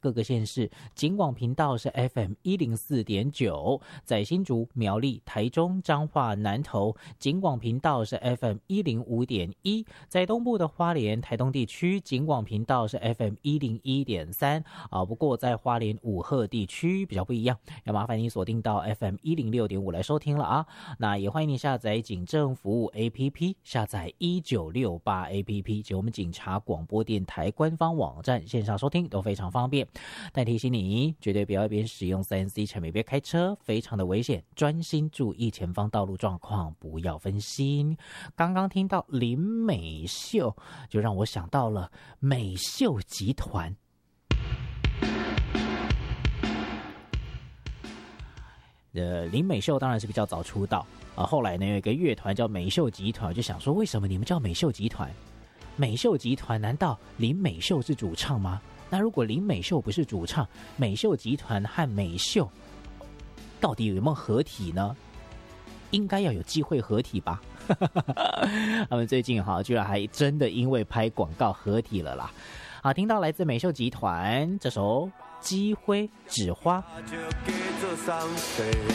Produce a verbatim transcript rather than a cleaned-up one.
各个县市，警广频道是 F M 一零四点九，在新竹、苗栗、台中、彰化、南投，警广频道是 F M 一零五点一，在东部的花莲、台东地区，警广频道是 F M 一零一点三啊。不过在花莲五鹤地区比较不一样，要麻烦你锁定到 F M 一零六点五来收听了啊。那也欢迎你下载警政服务 A P P， 下载一九六八 A P P 及我们警察广播电台官方网站线上收听都非常方便。但提醒你，绝对不要一边使用 三 C 产品边开车，非常的危险，专心注意前方道路状况，不要分心。刚刚听到林美秀，就让我想到了美秀集团。呃，林美秀当然是比较早出道啊，后来呢有一个乐团叫美秀集团，我就想说，为什么你们叫美秀集团？美秀集团难道林美秀是主唱吗？那如果林美秀不是主唱，美秀集团和美秀到底有没有合体呢？应该要有机会合体吧。他们最近哈居然还真的因为拍广告合体了啦。好，听到来自美秀集团这首《鸡灰纸花》。